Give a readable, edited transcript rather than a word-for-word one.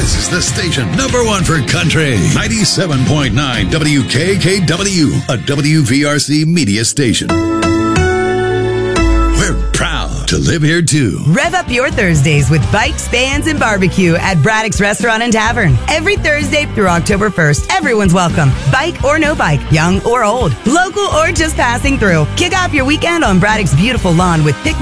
This is the station number one for country. 97.9 WKKW, a WVRC media station. We're proud to live here too. Rev up your Thursdays with bikes, bands, and barbecue at Braddock's Restaurant and Tavern. Every Thursday through October 1st, everyone's welcome. Bike or no bike, young or old, local or just passing through. Kick off your weekend on Braddock's beautiful lawn with picnic